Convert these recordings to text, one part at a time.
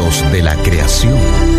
Dios de la creación.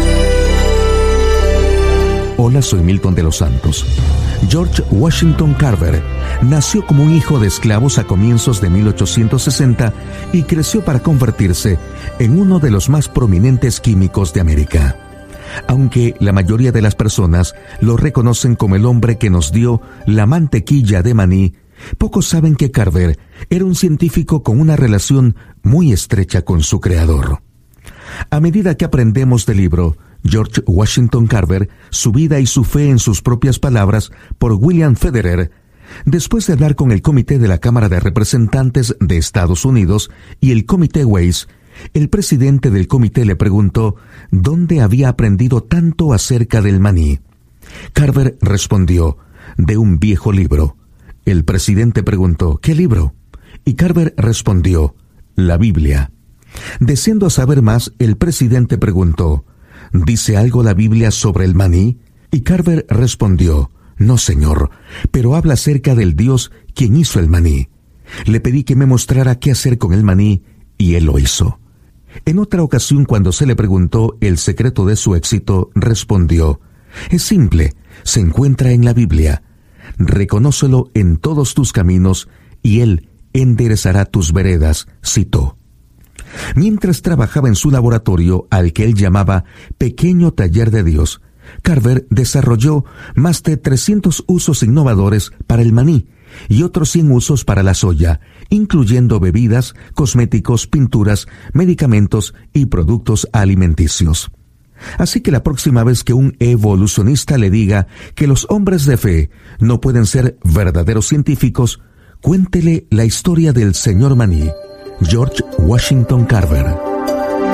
Hola, soy Milton de los Santos. George Washington Carver nació como un hijo de esclavos a comienzos de 1860 y creció para convertirse en uno de los más prominentes químicos de América. Aunque la mayoría de las personas lo reconocen como el hombre que nos dio la mantequilla de maní, pocos saben que Carver era un científico con una relación muy estrecha con su creador. A medida que aprendemos del libro George Washington Carver, su vida y su fe en sus propias palabras, por William Federer, después de hablar con el Comité de la Cámara de Representantes de Estados Unidos y el Comité Weiss, el presidente del comité le preguntó dónde había aprendido tanto acerca del maní. Carver respondió, de un viejo libro. El presidente preguntó, ¿qué libro? Y Carver respondió, la Biblia. Deseando saber más, el presidente preguntó, ¿dice algo la Biblia sobre el maní? Y Carver respondió, no señor, pero habla acerca del Dios quien hizo el maní. Le pedí que me mostrara qué hacer con el maní y él lo hizo. En otra ocasión, cuando se le preguntó el secreto de su éxito, respondió, es simple, se encuentra en la Biblia. Reconócelo en todos tus caminos y él enderezará tus veredas, citó. Mientras trabajaba en su laboratorio, al que él llamaba Pequeño Taller de Dios, Carver desarrolló más de 300 usos innovadores para el maní y otros 100 usos para la soya, incluyendo bebidas, cosméticos, pinturas, medicamentos y productos alimenticios. Así que la próxima vez que un evolucionista le diga que los hombres de fe no pueden ser verdaderos científicos, cuéntele la historia del señor maní, George Washington Carver.